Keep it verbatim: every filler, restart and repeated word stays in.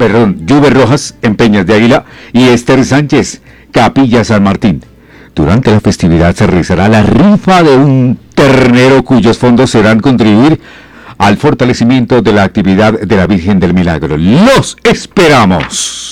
perdón, Juve Rojas en Peñas de Águila y Esther Sánchez, Capilla San Martín. Durante la festividad se realizará la rifa de un ternero cuyos fondos serán contribuir al fortalecimiento de la actividad de la Virgen del Milagro. ¡Los esperamos!